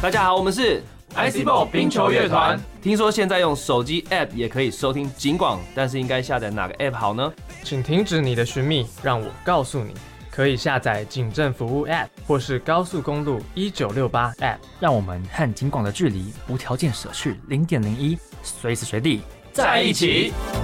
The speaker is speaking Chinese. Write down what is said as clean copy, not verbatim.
大家好，我们是 ICBall 冰球乐团。 听说现在用手机 App 也可以收听警广，但是应该下载哪个 App 好呢？ 请停止你的寻觅，让我告诉你。可以下载警政服务 App 或是高速公路1968 App， 让我们和警广的距离无条件舍去0.01，随时随地在一起。